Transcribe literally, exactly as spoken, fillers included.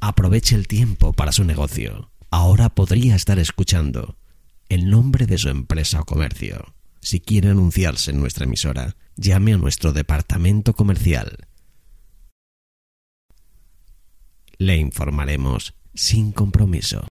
Aproveche el tiempo para su negocio. Ahora podría estar escuchando el nombre de su empresa o comercio. Si quiere anunciarse en nuestra emisora, llame a nuestro departamento comercial. Le informaremos sin compromiso.